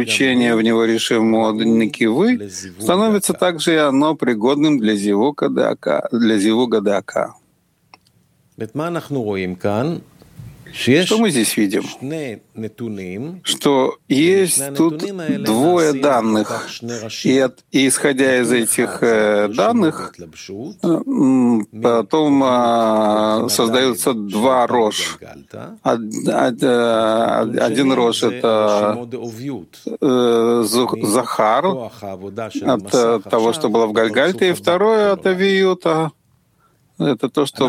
включение в него решимо Никивы, становится также и оно пригодным для зивуга дака. Что мы здесь видим? Что есть тут двое данных, и исходя из этих данных, потом создаются два рож. Один рож — это Захар, от того, что было в Гальгальте, и второе — от Авиюта. Это то, что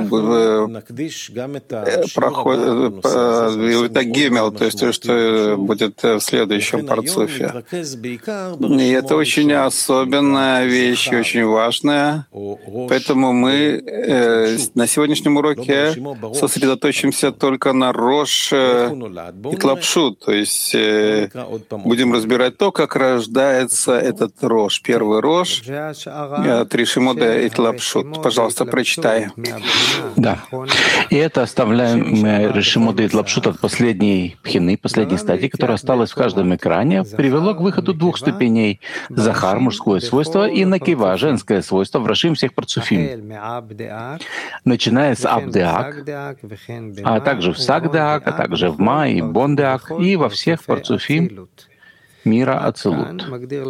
проходит, это гемел, то есть то, что будет в следующем парцуфе. И это очень особенная вещь, очень важная. Поэтому мы на сегодняшнем уроке сосредоточимся только на рош и тлапшут, то есть будем разбирать то, как рождается этот рош. Первый рош от решимода и тлапшут. Пожалуйста, прочитай. Да. И это оставляем решимода и тлапшут от последней пхины, последней стадии, которая осталась в каждом экране, привело к выходу двух ступеней. Захар — мужское свойство, и накива — женское свойство в рашим всех парцуфим. Начиная с абдеак, а также в сагдеак, а также в ма и бондеак, и во всех парцуфим мира Ацилут.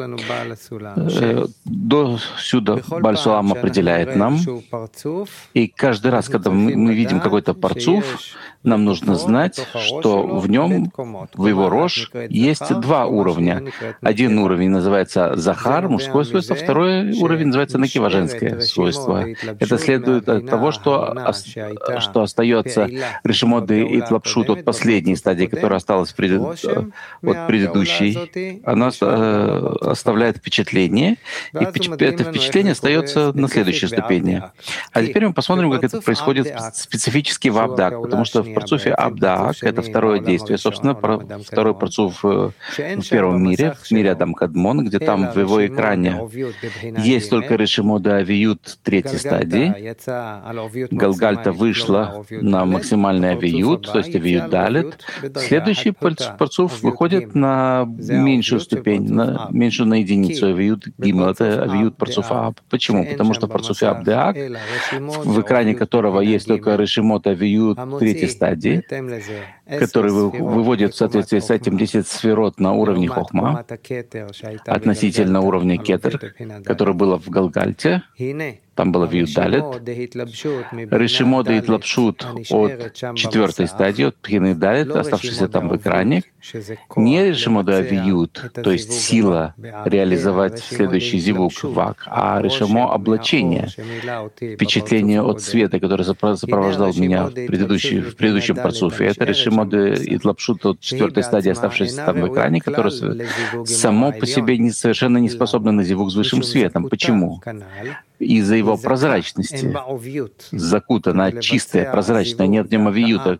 До сюда Бааль Сулам определяет нам, и каждый раз, когда мы видим какой-то парцуф, нам нужно знать, что в нем, в его рош, есть два уровня. Один уровень называется Захар, мужское свойство, второй уровень называется Накива, женское свойство. Это следует от того, что остается решимоды и тлапшут от последней стадии, которая осталась от предыдущей. Она оставляет впечатление, и это впечатление остается на следующей ступени. А теперь мы посмотрим, как это происходит специфически в Абдак, потому что в парцуфе Абдак — это второе действие, собственно, второй парцуф в первом мире, в мире Адам Кадмон, где там в его экране есть только решимода авиют третьей стадии. Галгальта вышла на максимальный авиют, то есть авиют далит. Следующий парцуф выходит на меньшую ступень, меньшую на единицу авиют гимел. Это авиют парцуфа Аб. Почему? Потому что в парцуфе Абдеак, в экране которого есть только решимот авиют третьей стадии, который выводит в соответствии с этим 10 сферот на уровне хохма относительно уровня кетер, который было в Галгальте. Там было вьют далит. Решимода и тлапшут от четвертой стадии, от пхины далит, оставшийся там в экране. Не решимода, а вьют, то есть сила реализовать следующий зивук вак, а решимо облачение, впечатление от света, который сопровождал меня в предыдущем парцуфе. Это решимода и тлапшут от четвертой стадии, оставшийся там в экране, которое само по себе совершенно не способно на зивук с высшим светом. Почему? Из-за его прозрачности. Закутана, чистая, прозрачная, нет в нем авиюта.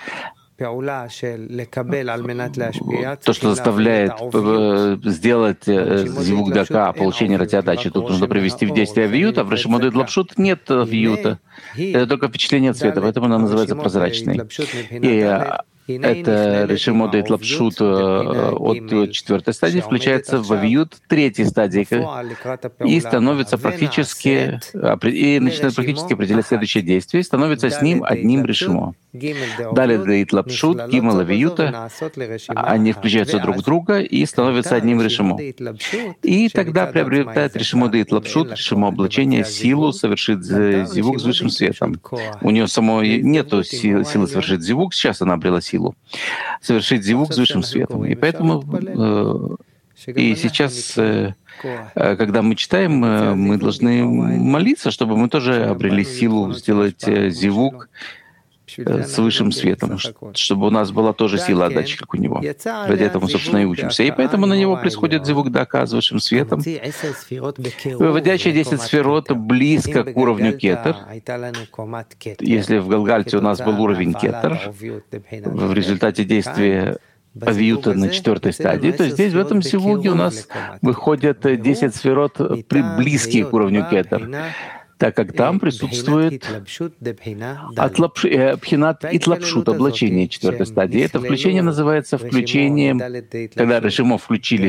То, что заставляет сделать зивук дака, получение ратиадачи, тут нужно привести в действие авиюта, в решимоду и тлапшут нет авиюта. Это только впечатление цвета, поэтому она называется прозрачной. И это решимода и тлапшут от четвертой стадии включается в авиют третьей стадии и становится практически, и начинает практически определять следующее действие, и становится с ним одним решимо. Далее и тлапшут, гимел, авиюта, они включаются друг в друга и становятся одним решимо. И тогда приобретает решимода и тлапшут, решимо облачение, силу совершить зивук с высшим светом. У нее самой нету силы совершить зивук, сейчас она обрела силу совершить зивук с высшим светом. И поэтому и сейчас, когда мы читаем, мы должны молиться, чтобы мы тоже обрели силу сделать зивук с высшим светом, чтобы у нас была тоже сила отдачи, как у него. Ради этого мы, собственно, и учимся. И поэтому на него происходит зивук дака с высшим светом, выводящий 10 сферот близко к уровню кетер. Если в Галгальте у нас был уровень кетер, в результате действия авиюта на четвертой стадии, то здесь, в этом зивуге, у нас выходят 10 сферот близкие к уровню кетер, так как там присутствует пхинат и тлапшут, облачение четвертой стадии. Это включение называется включением, когда решимо включили